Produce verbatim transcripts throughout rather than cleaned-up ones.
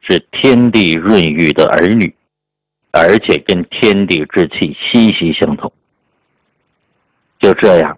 是天地润育的儿女，而且跟天地之气息息相通。就这样，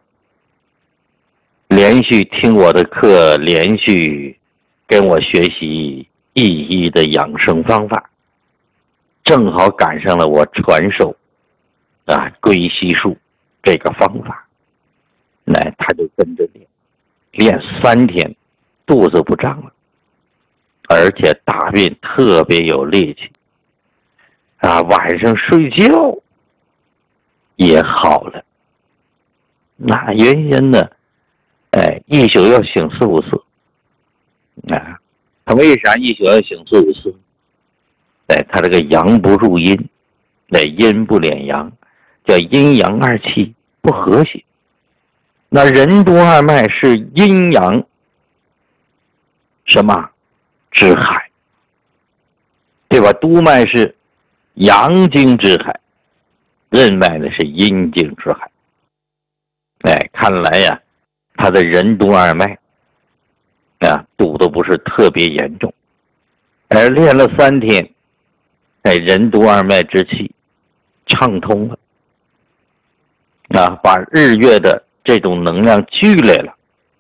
连续听我的课，连续跟我学习意义的养生方法，正好赶上了我传授啊归西术这个方法。那他就跟着练，练三天，肚子不胀了，而且大便特别有力气啊，晚上睡觉也好了。那原先呢，哎，一宿要醒四五次啊。他为啥一宿要醒四五次？哎，他这个阳不入阴，哎，阴不敛阳，叫阴阳二气不和谐。那任督二脉是阴阳什么之海，对吧？督脉是阳经之海，任脉呢是阴经之海。哎，看来呀，他的任督二脉啊堵得不是特别严重，而练了三天，哎，任督二脉之气畅通了，啊，把日月的这种能量聚来了，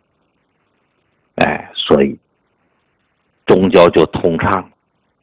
哎，所以中焦就通畅了。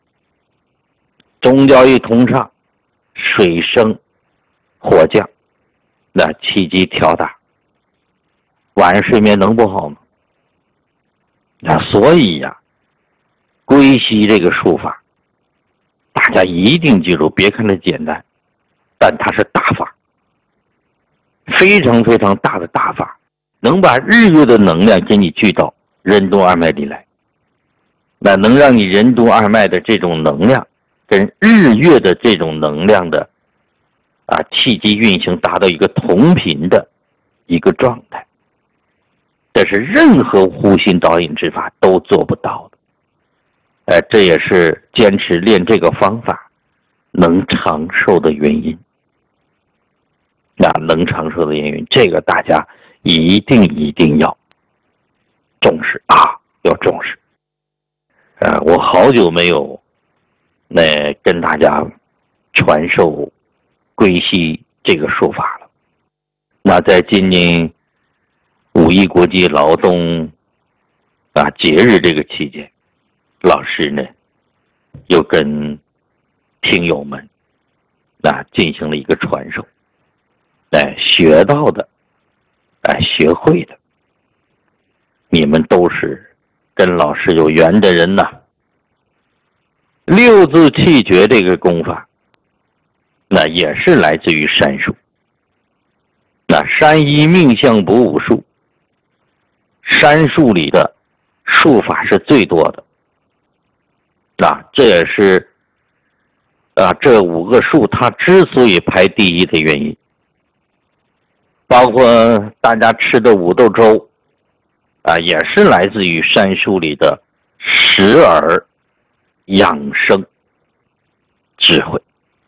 中焦一通畅，水升火降，那气机调大，晚上睡眠能不好吗？那所以呀、啊，归西这个术法，大家一定记住，别看它简单，但它是大法，非常非常大的大法，能把日月的能量给你聚到任督二脉里来，那能让你任督二脉的这种能量跟日月的这种能量的啊气机运行达到一个同频的一个状态，这是任何呼吸导引之法都做不到的。呃，这也是坚持练这个方法能长寿的原因。那能长寿的原因，这个大家一定一定要重视啊，要重视。呃，我好久没有那、呃、跟大家传授归西这个术法了。那在今年五一国际劳动啊节日这个期间，老师呢又跟听友们啊进行了一个传授，哎，学到的，哎，学会的，你们都是跟老师有缘的人呐。六字气诀这个功法，那也是来自于山术。那山医命相卜五术，山术里的术法是最多的。那这也是啊，这五个术它之所以排第一的原因。包括大家吃的五豆粥啊，也是来自于山术里的食饵养生智慧。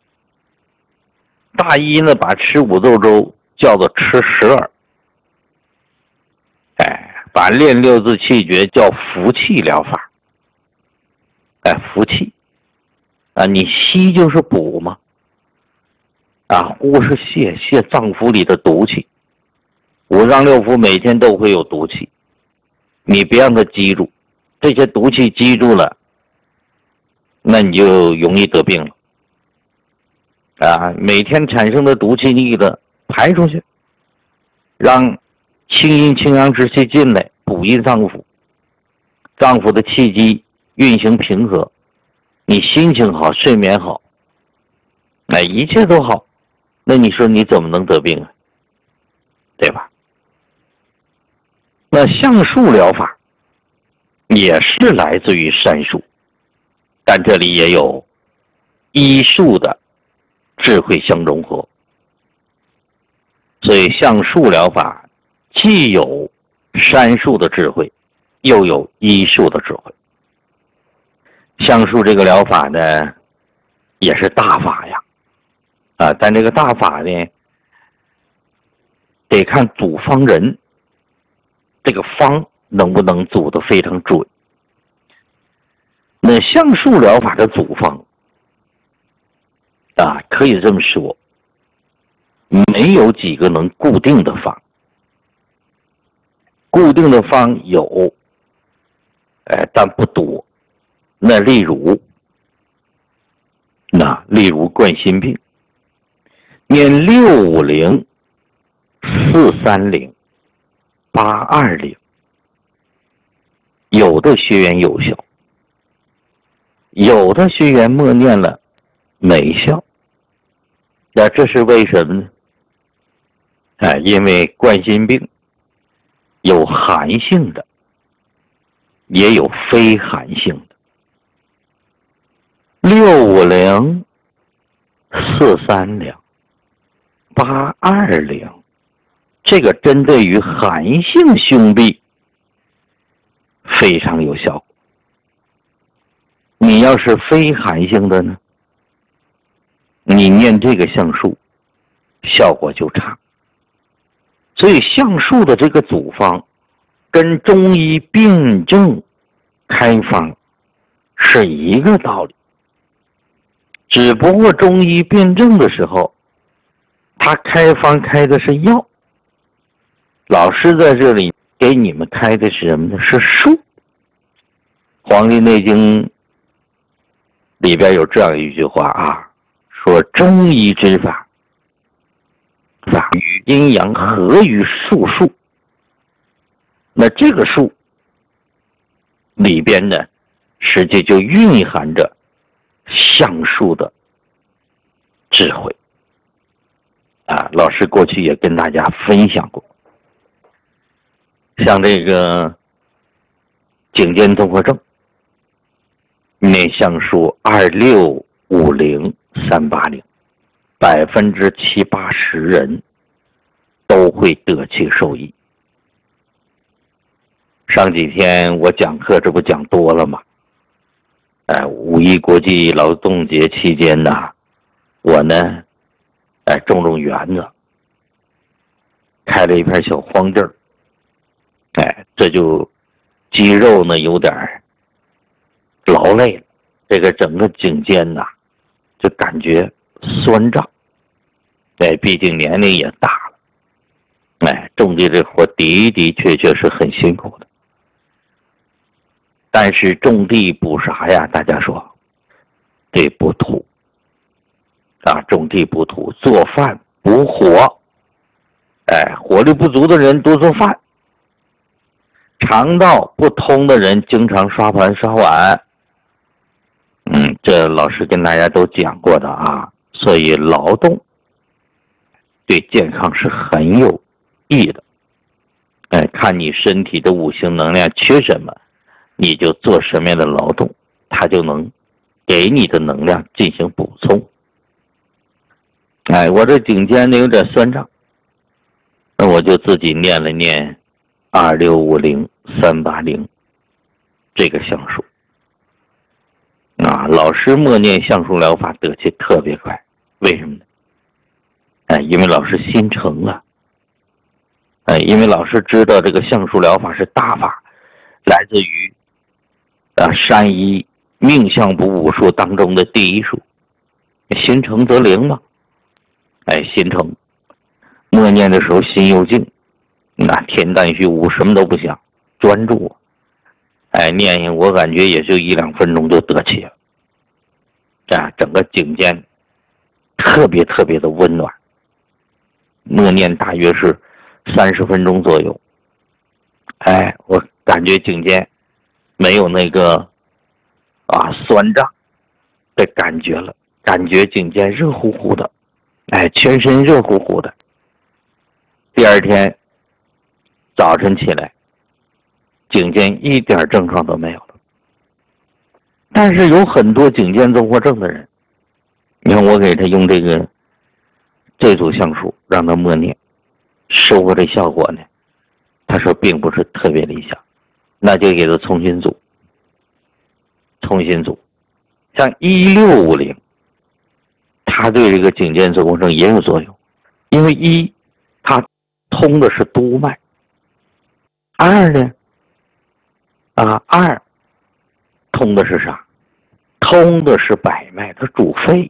大医呢把吃五豆粥叫做吃食饵，哎，把练六字气诀叫服气疗法。哎，服气啊，你吸就是补嘛，啊，呼是泄，泄脏腑里的毒气。五脏六腑每天都会有毒气，你别让它积住，这些毒气积住了，那你就容易得病了。啊，每天产生的毒气你给它排出去，让清阴清阳之气进来，补益脏腑，脏腑的气机运行平和，你心情好，睡眠好，那一切都好，那你说你怎么能得病啊？对吧？那相术疗法也是来自于山术，但这里也有医术的智慧相融合，所以相术疗法既有山术的智慧，又有医术的智慧。相术这个疗法呢，也是大法呀，啊，但这个大法呢，得看组方人，这个方能不能组得非常准。 那橡树疗法的组方啊，可以这么说，没有几个能固定的方。固定的方有，哎，但不多。那例如，那例如冠心病，念六五零、四三零、八二零，有的学员有效，有的学员默念了没效。那这是为什么呢？哎，因为冠心病有寒性的，也有非寒性的。六五零、四三零、八二零，这个针对于寒性胸壁非常有效果。你要是非寒性的呢，你念这个橡树效果就差。所以橡树的这个组方跟中医辨证开方是一个道理，只不过中医辨证的时候他开方开的是药，老师在这里给你们开的是什么呢？是术。黄帝内经里边有这样一句话啊，说中医之法法与阴阳合于术数。那这个术里边呢，实际就蕴含着橡树的智慧啊。老师过去也跟大家分享过，像这个颈肩综合症，念橡树二六五零三八零，百分之七八十人都会得其受益。上几天我讲课，这不讲多了吗？哎，五一国际劳动节期间呢，我呢，哎，种种园子，开了一片小荒地儿，哎，这就肌肉呢有点劳累了，这个整个颈肩呐，就感觉酸胀。哎，毕竟年龄也大了，哎，种地这活的的确确是很辛苦的。但是种地补啥呀？大家说，对，补土啊，种地补土，做饭补火。哎，火力不足的人多做饭，肠道不通的人经常刷盘刷碗。嗯，这老师跟大家都讲过的啊。所以劳动对健康是很有益的。哎，看你身体的五行能量缺什么，你就做什么样的劳动，它就能给你的能量进行补充。哎，我这颈肩呢有点酸胀，那我就自己念了念二六五零三八零这个橡树啊。老师默念橡树疗法得气特别快，为什么呢？哎，因为老师心诚了。哎，因为老师知道这个橡树疗法是大法，来自于啊山医命相卜五术当中的第一术，心诚则灵嘛。哎，心诚，默念的时候心又静，那天淡虚无，什么都不想，专注。哎，念念我感觉也就一两分钟就得气了。啊，整个颈肩特别特别的温暖。默念大约是三十分钟左右。哎，我感觉颈肩没有那个啊酸胀的感觉了，感觉颈肩热乎乎的，哎，全身热乎乎的。第二天早晨起来，颈肩一点症状都没有了。但是有很多颈肩综合症的人，你看我给他用这个这组橡树让他默念，收获的效果呢，他说并不是特别理想，那就给他重新组重新组像一六五零，它对这个颈肩综合症也有作用。因为一它通的是督脉，二呢啊二通的是啥？ 通的是百脉，它主肺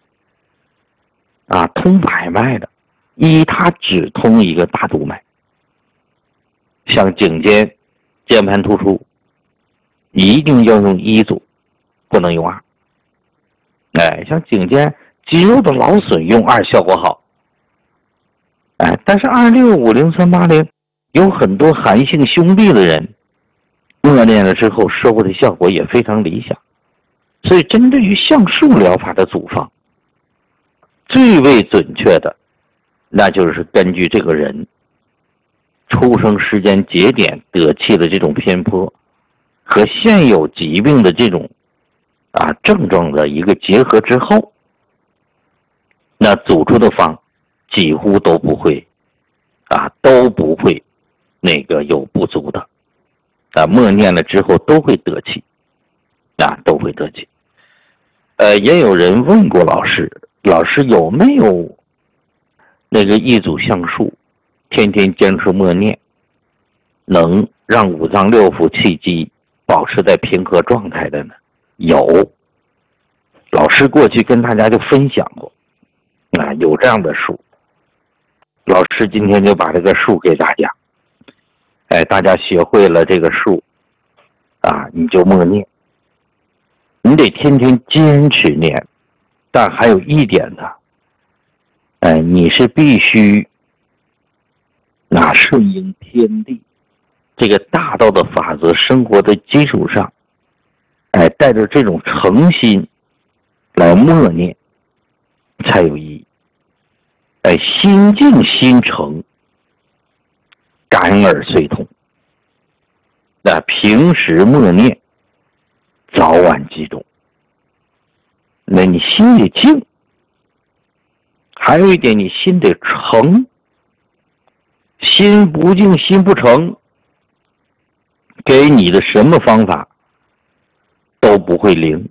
啊，通百脉的，一它只通一个大督脉，像颈肩、键盘突出，一定要用一组，不能用二。哎，像颈肩肌肉的劳损用二效果好，哎，但是二六五零三八零有很多寒性胸痹的人，磨练了之后收的效果也非常理想。所以针对于橡树疗法的组方，最为准确的那就是根据这个人出生时间节点得气的这种偏颇和现有疾病的这种啊症状的一个结合之后，那组出的方几乎都不会啊都不会那个有不足的啊，默念了之后都会得气啊，都会得气。呃，也有人问过老师，老师有没有那个一组橡树天天坚持默念，能让五脏六腑气机保持在平和状态的呢？有，老师过去跟大家就分享过啊，有这样的书。老师今天就把这个术给大家，哎，大家学会了这个术啊，你就默念，你得天天坚持念。但还有一点呢，哎，你是必须那顺应天地这个大道的法则生活的基础上，哎，带着这种诚心来默念才有意义。哎，心静心诚，感耳遂通。那平时默念，早晚集中。那你心得静，还有一点，你心得诚。心不静，心不诚，给你的什么方法都不会灵。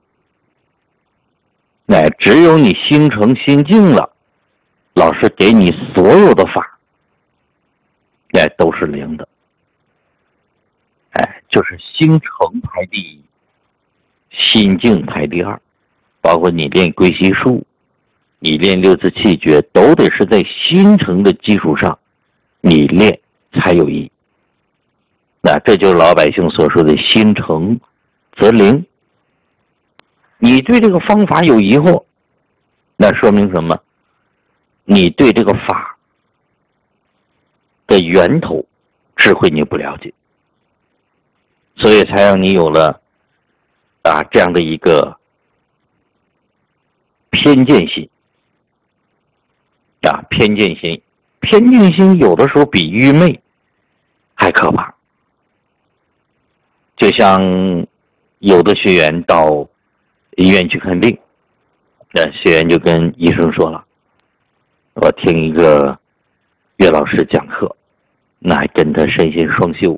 哎，只有你心诚心静了，老师给你所有的法，哎，都是灵的。哎，就是心诚排第一，心静排第二。包括你练归息术，你练六字气诀，都得是在心诚的基础上你练才有意义。那这就是老百姓所说的心诚则灵。你对这个方法有疑惑，那说明什么？你对这个法的源头智慧你不了解，所以才让你有了啊这样的一个偏见心啊，偏见心，偏见心有的时候比愚昧还可怕。就像有的学员到医院去看病，那学员就跟医生说了，我听一个岳老师讲课，那还跟他身心双修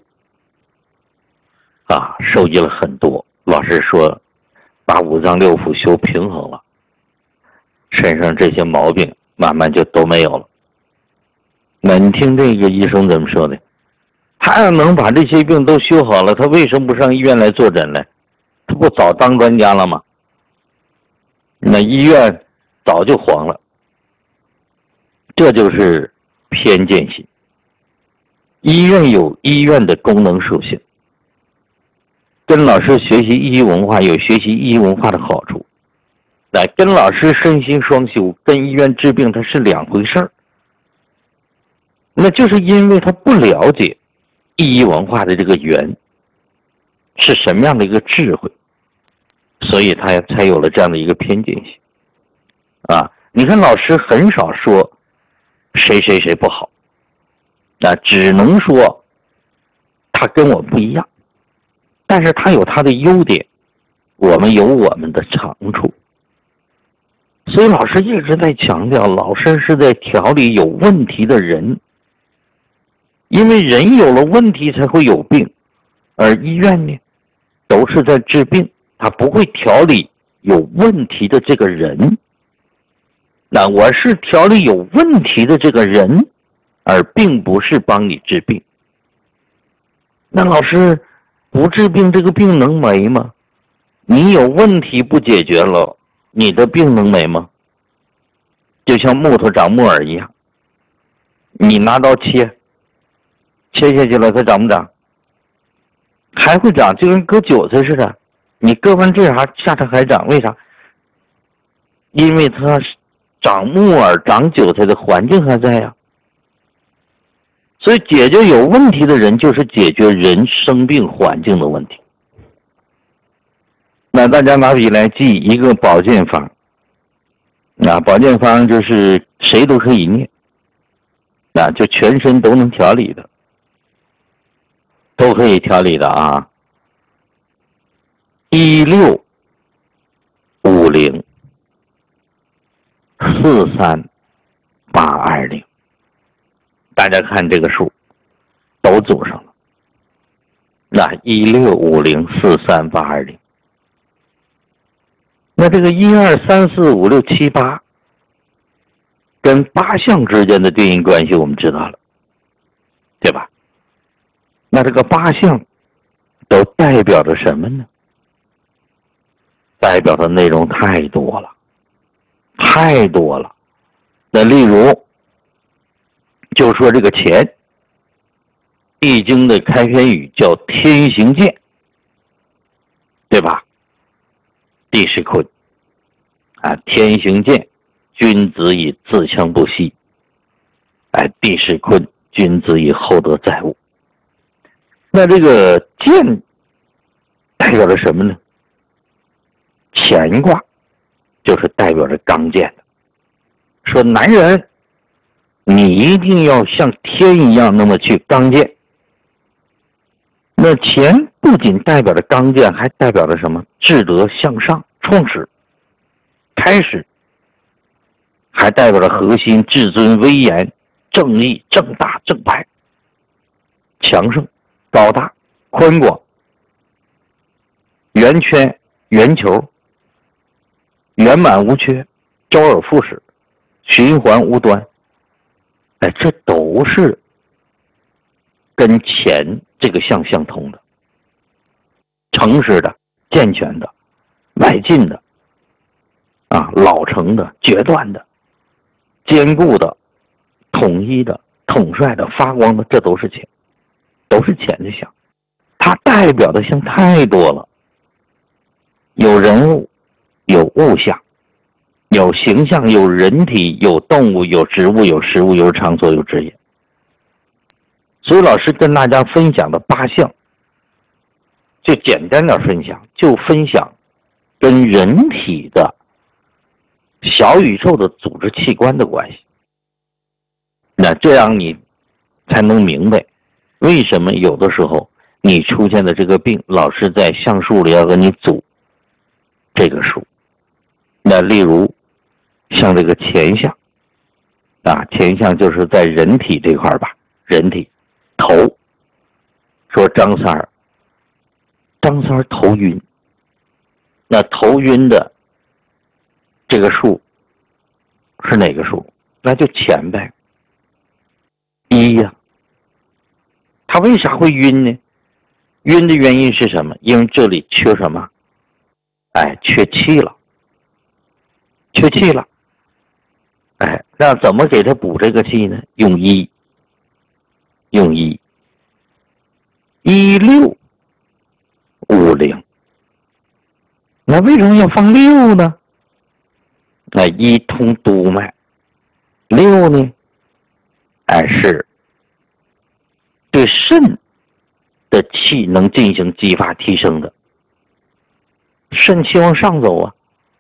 啊，收集了很多。老师说把五脏六腑修平衡了，身上这些毛病慢慢就都没有了。那你听这个医生怎么说的？他要能把这些病都修好了，他为什么不上医院来坐诊呢？他不早当专家了吗？那医院早就黄了。这就是偏见心。医院有医院的功能属性，跟老师学习医文化有学习医文化的好处。来跟老师身心双修，跟医院治病它是两回事儿。那就是因为他不了解医文化的这个源是什么样的一个智慧，所以他才有了这样的一个偏见性啊。你看老师很少说谁谁谁不好啊，只能说他跟我不一样，但是他有他的优点，我们有我们的长处。所以老师一直在强调，老师是在调理有问题的人，因为人有了问题才会有病，而医院呢都是在治病，他不会调理有问题的这个人。那我是调理有问题的这个人，而并不是帮你治病。那老师不治病，这个病能没吗？ 你有问题不解决了，你的病能没吗？就像木头长木耳一样，你拿刀切，切下去了，它长不长？还会长，就跟割韭菜似的。你割完这茬，下茬还长，为啥？因为它长木耳、长韭菜的环境还在呀。所以解决有问题的人，就是解决人生病环境的问题。那大家拿笔来记一个保健方，啊，保健方就是谁都可以念，啊，就全身都能调理的，都可以调理的啊。一六五零四三八二零，大家看这个数都组上了。那一六五零四三八二零，那这个一二三四五六七八跟八项之间的对应关系我们知道了，对吧？那这个八项都代表着什么呢？代表的内容太多了，太多了。那例如，就说这个钱，易经的开篇语叫天行健，对吧？地势坤啊，天行健，君子以自强不息。哎，地势坤，君子以厚德载物。那这个健代表着什么呢？乾卦就是代表着刚健的，说男人你一定要像天一样那么去刚健。那乾不仅代表着刚健，还代表着什么？志德向上，创始开始，还代表着核心至尊威严，正义正大正白，强盛高大宽广，圆圈圆球，圆满无缺，周而复始，循环无端。哎，这都是跟钱这个相相通的，诚实的、健全的、迈进的啊，老成的、决断的、坚固的、统一的、统帅的、发光的，这都是钱，都是钱的相。它代表的相太多了，有人物，有物象，有形象，有人体，有动物，有植物，有食物，有场所，有职业。所以老师跟大家分享的八项，就简单的分享，就分享跟人体的小宇宙的组织器官的关系。那这样你才能明白为什么有的时候你出现的这个病，老师在相数里要跟你组这个数。那例如像这个乾象啊，乾象就是在人体这块吧，人体头，说张三儿，张三儿头晕，那头晕的这个数是哪个数？那就钱呗，一呀、啊。他为啥会晕呢？晕的原因是什么？因为这里缺什么？哎，缺气了，缺气了。哎，那怎么给他补这个气呢？用一，用一，一六五零。那为什么要放六呢？那一通督脉，六呢？哎，是对肾的气能进行激发提升的。肾气往上走啊，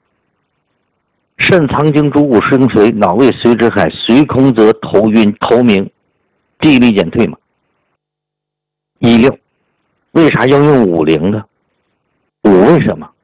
肾藏精，主骨生髓，脑胃随之海，随空则头晕头明，记忆力减退嘛。一六，为啥要用五零呢？五为什么？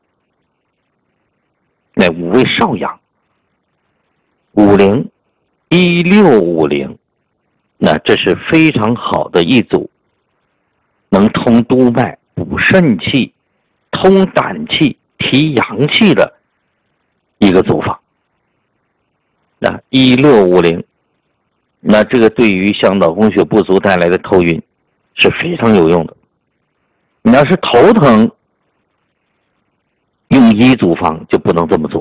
那五为少阳，五零一六五零，那这是非常好的一组，能通督脉、补肾气、通胆气、提阳气的一个组法。那一六五零，那这个对于像脑供血不足带来的头晕是非常有用的。你要是头疼， 用医嘱方就不能这么做。